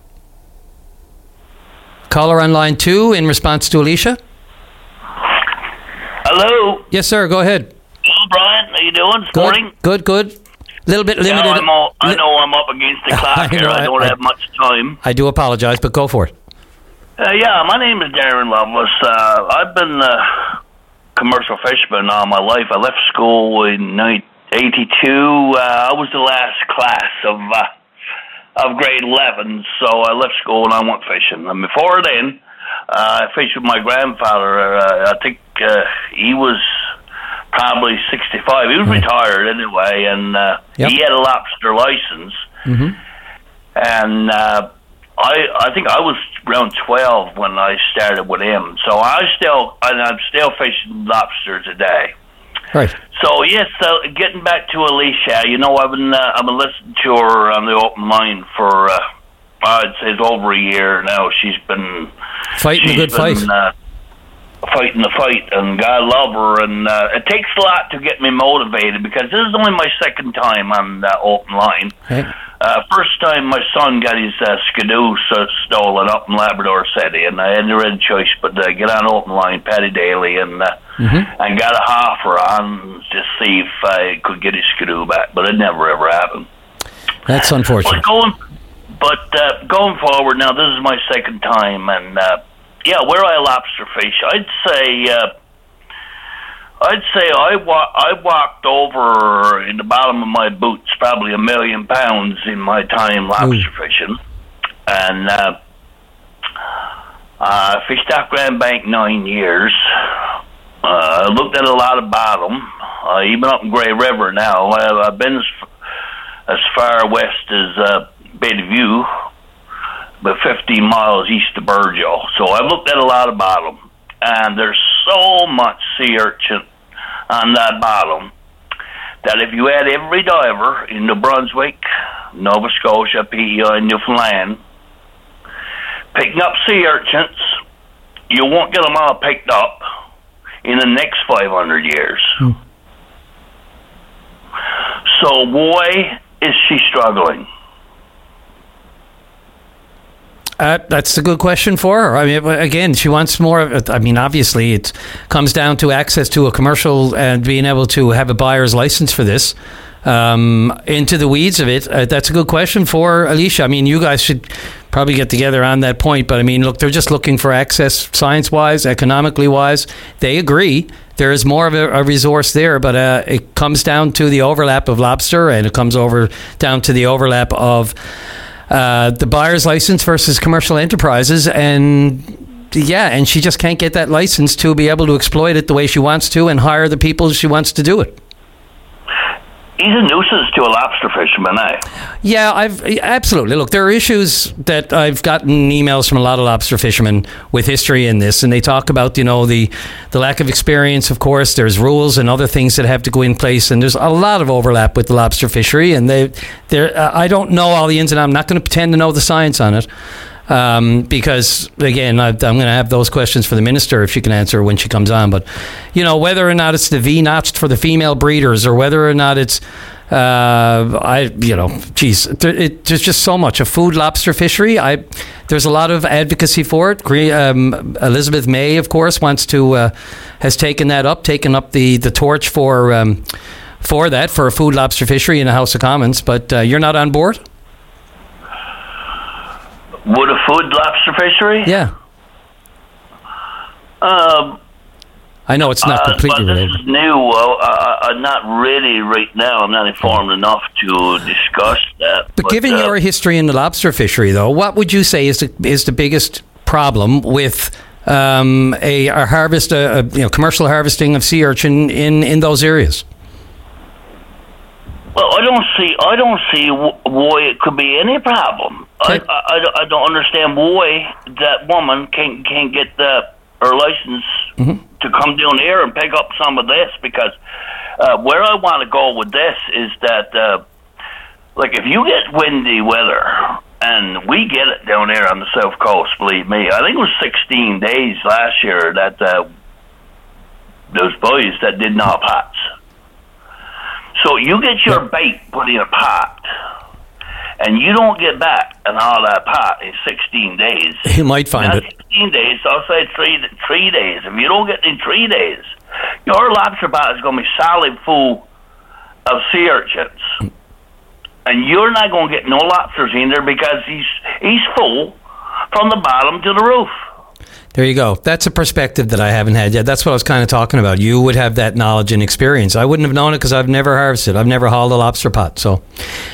Caller on line 2 in response to Alicia. Hello. Yes, sir. Go ahead. Hello, Brian. How you doing? Good. Morning. Good. Little bit limited. I know I'm up against the clock here. I don't have much time. I do apologize, but go for it. My name is Darren Lovelace. I've been a commercial fisherman all my life. I left school in 1982. I was the last class of grade 11, so I left school and I went fishing. And before then, I fished with my grandfather. I think he was probably 65. He was retired anyway, and he had a lobster license. Mm-hmm. And I think I was around 12 when I started with him. So I'm still fishing lobster today. Right. So yes, getting back to Alicia, I've been listening to her on the open line for I'd say it's over a year now. She's been fighting a good fight. Fighting the fight, and God love her. And it takes a lot to get me motivated because this is only my second time on that open line. Okay. First time my son got his skidoo stolen up in Labrador City, and I had no other choice but to get on open line, Paddy Daly, and got a offer on to see if I could get his skidoo back, but it never ever happened. That's unfortunate. But going forward now, this is my second time, and where I lobster fish, I'd say I walked over in the bottom of my boots probably 1 million pounds in my time lobster fishing, and I fished off Grand Bank 9 years. I looked at a lot of bottom, even up in Grey River now. I've been as far west as Bayview, but 15 miles east of Burgeo. So I've looked at a lot of bottom, and there's so much sea urchin on that bottom that if you had every diver in New Brunswick, Nova Scotia, PEI, Newfoundland picking up sea urchins, you won't get them all picked up in the next 500 years. So why is she struggling? That's a good question for her. I mean, again, she wants more of it. I mean, obviously, it comes down to access to a commercial and being able to have a buyer's license for this. Into the weeds of it, that's a good question for Alicia. I mean, you guys should probably get together on that point. But I mean, look, they're just looking for access science-wise, economically-wise. They agree. There is more of a resource there, but it comes down to the overlap of lobster, and it comes down to the overlap of the buyer's license versus commercial enterprises, and Yeah, and she just can't get that license to be able to exploit it the way she wants to and hire the people she wants to do it. He's a nuisance to a lobster fisherman, eh? Yeah, absolutely. Look, there are issues that I've gotten emails from a lot of lobster fishermen with history in this, and they talk about, the lack of experience, of course. There's rules and other things that have to go in place, and there's a lot of overlap with the lobster fishery, and I don't know all the ins and outs. I'm not going to pretend to know the science on it. Because, again, I'm going to have those questions for the minister if she can answer when she comes on. But, whether or not it's the V-notched for the female breeders or whether or not it's, there's just so much. A food lobster fishery, there's a lot of advocacy for it. Elizabeth May, of course, has taken up the torch for that, for a food lobster fishery in the House of Commons. But you're not on board? Would a food lobster fishery? Yeah. I know it's not completely but this related. is new. Not really right now. I'm not informed enough to discuss that. But given your history in the lobster fishery, though, what would you say is the biggest problem with a harvest, commercial harvesting of sea urchin in those areas? Well, I don't see why it could be any problem. I don't understand why that woman can't get her license to come down here and pick up some of this, because where I want to go with this is that, if you get windy weather, and we get it down here on the South Coast, believe me, I think it was 16 days last year that those boys that didn't have pots. So you get your bait put in a pot, and you don't get back and all that pot in 16 days. You might find it. 16 days, I'll say 3 days. If you don't get it in 3 days, your lobster pot is going to be solid full of sea urchins. And you're not going to get no lobsters in there because he's full from the bottom to the roof. There you go. That's a perspective that I haven't had yet. That's what I was kind of talking about. You would have that knowledge and experience. I wouldn't have known it because I've never harvested. I've never hauled a lobster pot. So,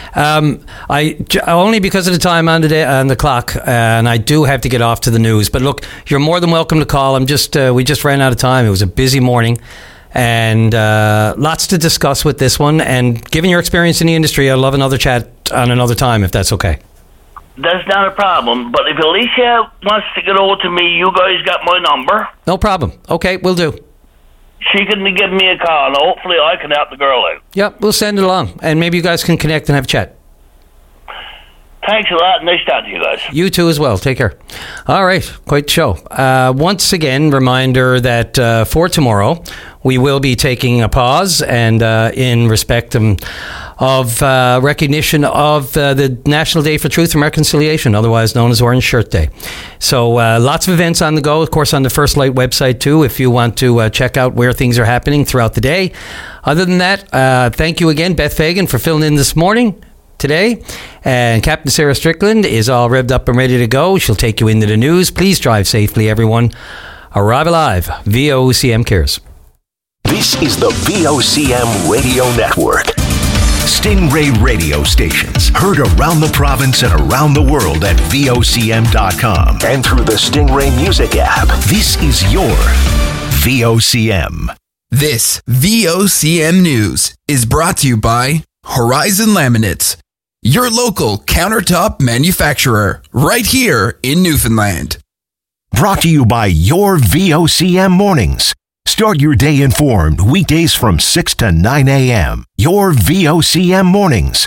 only because of the time on the clock, and I do have to get off to the news. But look, you're more than welcome to call. We just ran out of time. It was a busy morning, and lots to discuss with this one. And given your experience in the industry, I'd love another chat on another time if that's okay. That's not a problem. But if Alicia wants to get over to me, you guys got my number. No problem. Okay, we'll do. She can give me a call, and hopefully I can help the girl out. Yep, we'll send it along. And maybe you guys can connect and have a chat. Thanks a lot. Nice talking to you guys. You too as well. Take care. All right. Quite the show. Once again, reminder that for tomorrow, we will be taking a pause and in respect of recognition of the National Day for Truth and Reconciliation, otherwise known as Orange Shirt Day. So lots of events on the go, of course, on the First Light website too, if you want to check out where things are happening throughout the day. Other than that, thank you again, Beth Fagan, for filling in this morning. Today, and Captain Sarah Strickland is all revved up and ready to go. She'll take you into the news. Please drive safely, everyone. Arrive alive. VOCM cares. This is the VOCM Radio Network. Stingray radio stations heard around the province and around the world at VOCM.com and through the Stingray Music app. This is your VOCM. This VOCM News is brought to you by Horizon Laminates, your local countertop manufacturer, right here in Newfoundland. Brought to you by your VOCM mornings. Start your day informed weekdays from 6 to 9 a.m. Your VOCM mornings.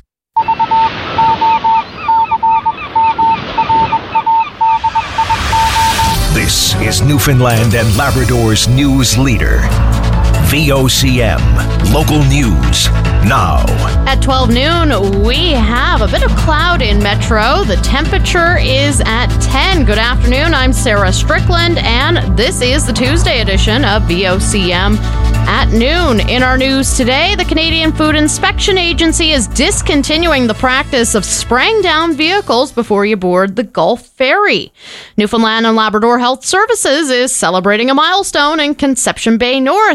This is Newfoundland and Labrador's news leader. VOCM, local news, now. At 12 noon, we have a bit of cloud in Metro. The temperature is at 10. Good afternoon, I'm Sarah Strickland, and this is the Tuesday edition of VOCM at noon. In our news today, the Canadian Food Inspection Agency is discontinuing the practice of spraying down vehicles before you board the Gulf Ferry. Newfoundland and Labrador Health Services is celebrating a milestone in Conception Bay North.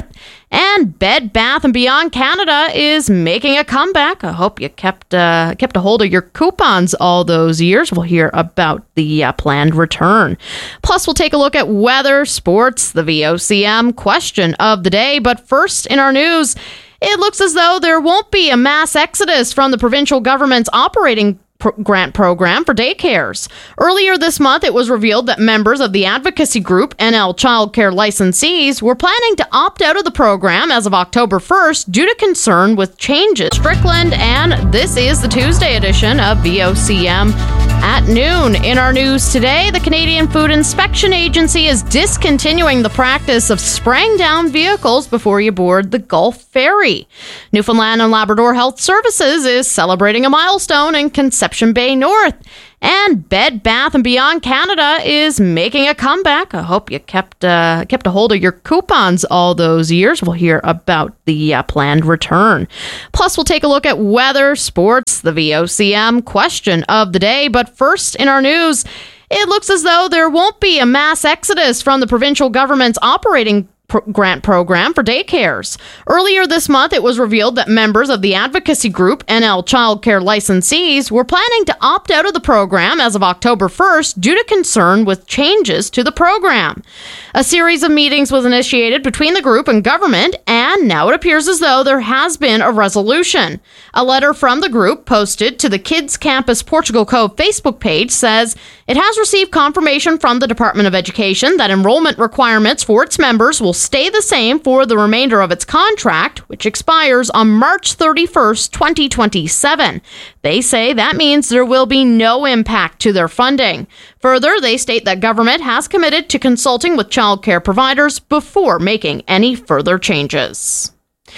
And Bed Bath & Beyond Canada is making a comeback. I hope you kept a hold of your coupons all those years. We'll hear about the planned return. Plus, we'll take a look at weather, sports, the VOCM question of the day. But first, in our news, it looks as though there won't be a mass exodus from the provincial government's operating grant program for daycares. Earlier this month, it was revealed that members of the advocacy group NL Childcare Licensees were planning to opt out of the program as of October 1st due to concern with changes. Strickland, and this is the Tuesday edition of VOCM at noon. In our news today, the Canadian Food Inspection Agency is discontinuing the practice of spraying down vehicles before you board the Gulf Ferry. Newfoundland and Labrador Health Services is celebrating a milestone in Conception Bay North. And Bed Bath & Beyond Canada is making a comeback. I hope you kept a hold of your coupons all those years. We'll hear about the planned return. Plus, we'll take a look at weather, sports, the VOCM question of the day. But first, in our news, it looks as though there won't be a mass exodus from the provincial government's operating grant program for daycares. Earlier this month, it was revealed that members of the advocacy group NL Childcare Licensees were planning to opt out of the program as of October 1st due to concern with changes to the program. A series of meetings was initiated between the group and government, and now it appears as though there has been a resolution. A letter from the group posted to the Kids Campus Portugal Cove Facebook page says it has received confirmation from the Department of Education that enrollment requirements for its members will stay the same for the remainder of its contract, which expires on March 31st, 2027. They say that means there will be no impact to their funding. Further, they state that government has committed to consulting with childcare providers before making any further changes.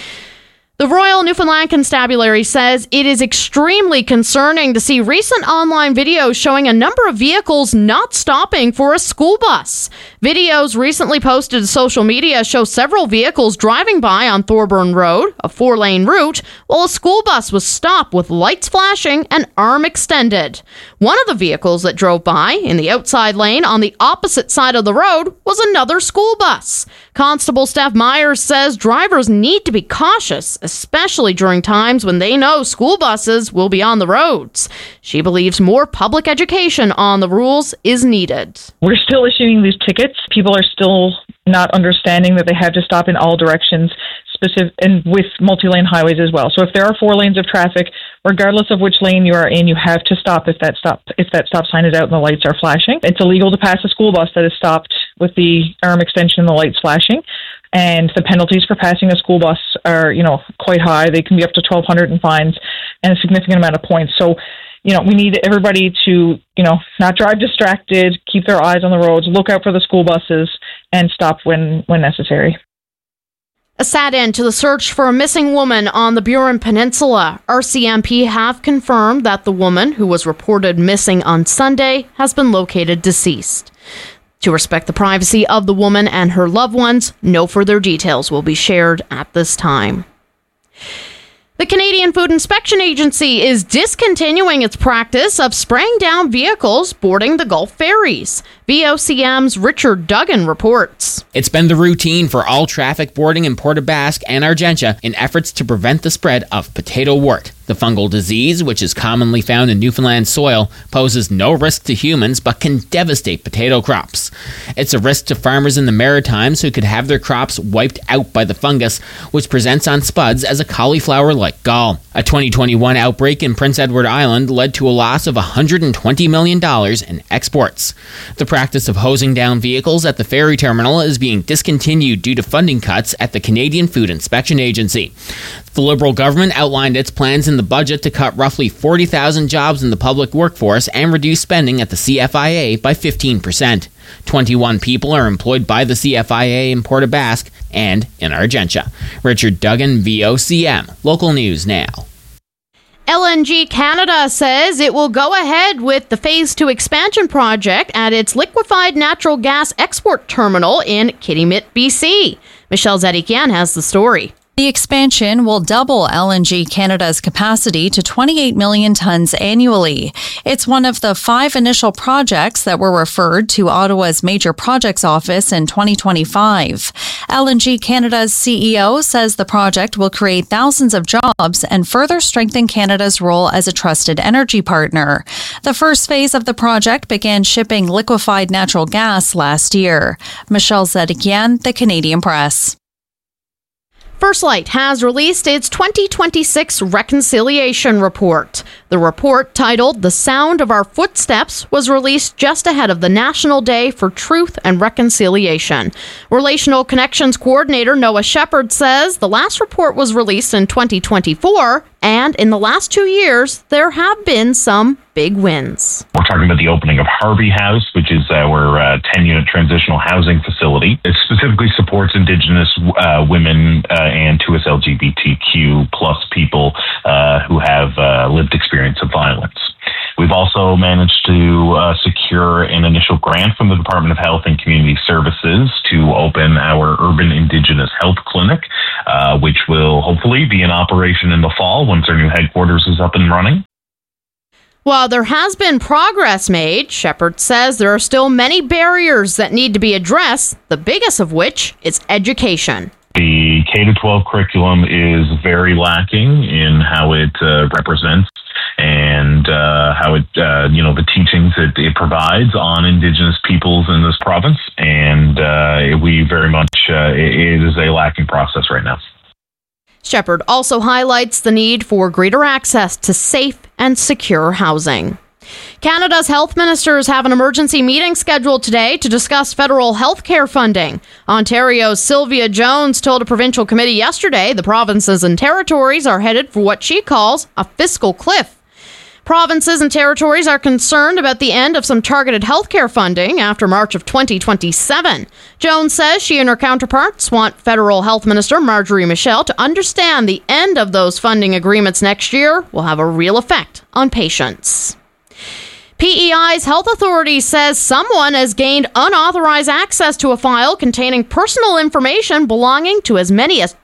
The Royal Newfoundland Constabulary says it is extremely concerning to see recent online videos showing a number of vehicles not stopping for a school bus. Videos recently posted to social media show several vehicles driving by on Thorburn Road, a 4-lane route, while a school bus was stopped with lights flashing and arm extended. One of the vehicles that drove by in the outside lane on the opposite side of the road was another school bus. Constable Steph Myers says drivers need to be cautious, especially during times when they know school buses will be on the roads. She believes more public education on the rules is needed. We're still issuing these tickets. People are still not understanding that they have to stop in all directions, and with multi-lane highways as well. So if there are 4 lanes of traffic, regardless of which lane you are in, you have to stop if that stop sign is out and the lights are flashing. It's illegal to pass a school bus that is stopped with the arm extension and the lights flashing. And the penalties for passing a school bus are, quite high. They can be up to $1,200 in fines and a significant amount of points. So, we need everybody to, not drive distracted, keep their eyes on the roads, look out for the school buses, and stop when necessary. A sad end to the search for a missing woman on the Burin Peninsula. RCMP have confirmed that the woman, who was reported missing on Sunday, has been located deceased. To respect the privacy of the woman and her loved ones, no further details will be shared at this time. The Canadian Food Inspection Agency is discontinuing its practice of spraying down vehicles boarding the Gulf ferries. VOCM's Richard Duggan reports. It's been the routine for all traffic boarding in Port aux Basques and Argentia in efforts to prevent the spread of potato wart. The fungal disease, which is commonly found in Newfoundland soil, poses no risk to humans but can devastate potato crops. It's a risk to farmers in the Maritimes who could have their crops wiped out by the fungus, which presents on spuds as a cauliflower-like gall. A 2021 outbreak in Prince Edward Island led to a loss of $120 million in exports. The practice of hosing down vehicles at the ferry terminal is being discontinued due to funding cuts at the Canadian Food Inspection Agency. The Liberal government outlined its plans in the budget to cut roughly 40,000 jobs in the public workforce and reduce spending at the CFIA by 15%. 21 people are employed by the CFIA in Port aux Basques and in Argentia. Richard Duggan, VOCM. Local news now. LNG Canada says it will go ahead with the Phase 2 expansion project at its liquefied natural gas export terminal in Kittymit, BC. Michelle Zedikian has the story. The expansion will double LNG Canada's capacity to 28 million tons annually. It's one of the 5 initial projects that were referred to Ottawa's Major Projects Office in 2025. LNG Canada's CEO says the project will create thousands of jobs and further strengthen Canada's role as a trusted energy partner. The first phase of the project began shipping liquefied natural gas last year. Michelle Zedekian, The Canadian Press. First Light has released its 2026 Reconciliation Report. The report, titled The Sound of Our Footsteps, was released just ahead of the National Day for Truth and Reconciliation. Relational Connections Coordinator Noah Shepard says the last report was released in 2024, and in the last 2 years, there have been some big wins. We're talking about the opening of Harvey House, which is our 10-unit transitional housing facility. It specifically supports Indigenous women and 2S LGBTQ plus people who have lived experience of violence. We've also managed to secure an initial grant from the Department of Health and Community Services to open our Urban Indigenous Health Clinic, which will hopefully be in operation in the fall once our new headquarters is up and running. While there has been progress made, Shepard says there are still many barriers that need to be addressed, the biggest of which is education. The K-12 curriculum is very lacking in how it represents and how it, the teachings that it provides on Indigenous peoples in this province. And we very much, it is a lacking process right now. Shepard also highlights the need for greater access to safe and secure housing. Canada's health ministers have an emergency meeting scheduled today to discuss federal health care funding. Ontario's Sylvia Jones told a provincial committee yesterday the provinces and territories are headed for what she calls a fiscal cliff. Provinces and territories are concerned about the end of some targeted healthcare funding after March of 2027. Jones says she and her counterparts want Federal Health Minister Marjorie Michel to understand the end of those funding agreements next year will have a real effect on patients. PEI's health authority says someone has gained unauthorized access to a file containing personal information belonging to as many as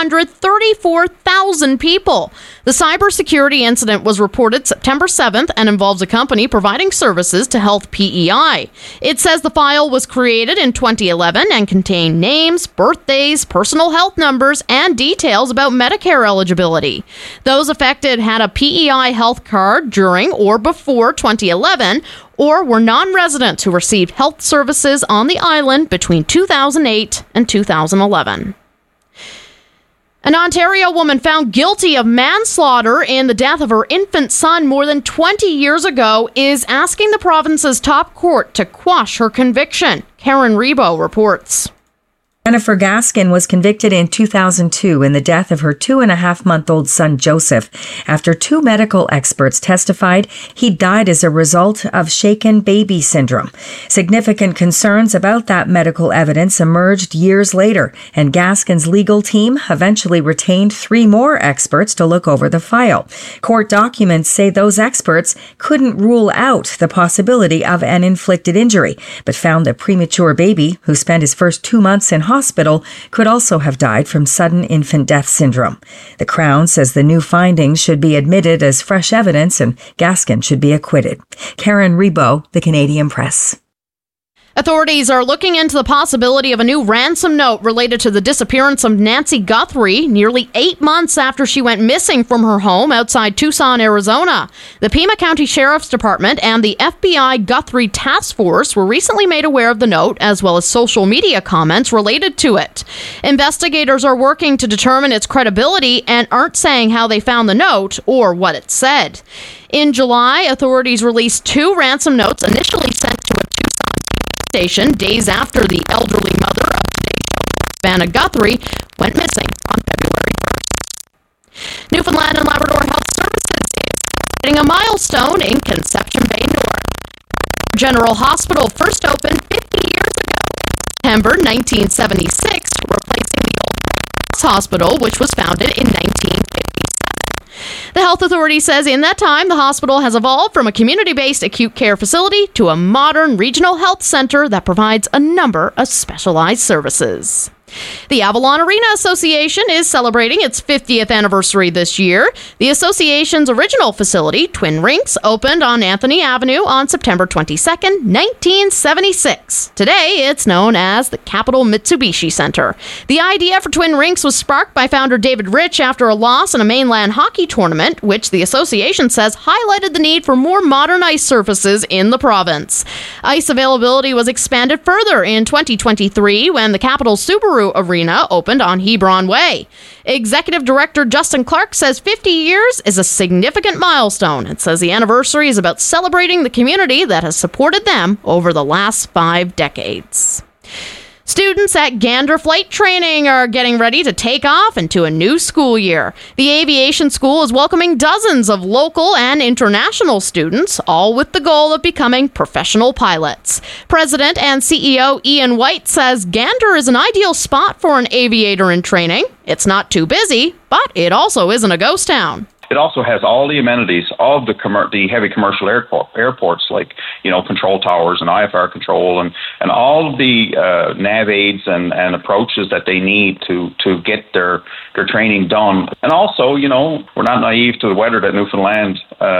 234,000 people. The cybersecurity incident was reported September 7th and involves a company providing services to Health PEI. It says the file was created in 2011 and contained names, birthdays, personal health numbers, and details about Medicare eligibility. Those affected had a PEI health card during or before 2011 or were non-residents who received health services on the island between 2008 and 2011. An Ontario woman found guilty of manslaughter in the death of her infant son more than 20 years ago is asking the province's top court to quash her conviction. Karen Rebo reports. Jennifer Gaskin was convicted in 2002 in the death of her 2.5-month-old son, Joseph, after 2 medical experts testified he died as a result of shaken baby syndrome. Significant concerns about that medical evidence emerged years later, and Gaskin's legal team eventually retained 3 more experts to look over the file. Court documents say those experts couldn't rule out the possibility of an inflicted injury, but found the premature baby, who spent his first 2 months in hospital, could also have died from sudden infant death syndrome. The Crown says the new findings should be admitted as fresh evidence and Gaskin should be acquitted. Karen Rebo, The Canadian Press. Authorities are looking into the possibility of a new ransom note related to the disappearance of Nancy Guthrie nearly 8 months after she went missing from her home outside Tucson, Arizona. The Pima County Sheriff's Department and the FBI Guthrie Task Force were recently made aware of the note, as well as social media comments related to it. Investigators are working to determine its credibility and aren't saying how they found the note or what it said. In July, authorities released 2 ransom notes initially sent to a station days after the elderly mother of today's Savannah Guthrie went missing on February 1st. Newfoundland and Labrador Health Services is hitting a milestone in Conception Bay North. General Hospital first opened 50 years ago, September 1976, replacing the old hospital, which was founded in 1957. The health authority says in that time, the hospital has evolved from a community-based acute care facility to a modern regional health center that provides a number of specialized services. The Avalon Arena Association is celebrating its 50th anniversary this year. The association's original facility, Twin Rinks, opened on Anthony Avenue on September 22nd, 1976. Today, it's known as the Capital Mitsubishi Center. The idea for Twin Rinks was sparked by founder David Rich after a loss in a mainland hockey tournament, which the association says highlighted the need for more modern ice surfaces in the province. Ice availability was expanded further in 2023 when the Capital Subaru Arena opened on Hebron Way. Executive Director Justin Clark says 50 years is a significant milestone and says the anniversary is about celebrating the community that has supported them over the last 5 decades. Students at Gander Flight Training are getting ready to take off into a new school year. The aviation school is welcoming dozens of local and international students, all with the goal of becoming professional pilots. President and CEO Ian White says Gander is an ideal spot for an aviator in training. It's not too busy, but it also isn't a ghost town. It also has all the amenities of the heavy commercial airports, like, control towers and IFR control and all of the nav aids and approaches that they need to get their training done. And also, we're not naive to the weather that Newfoundland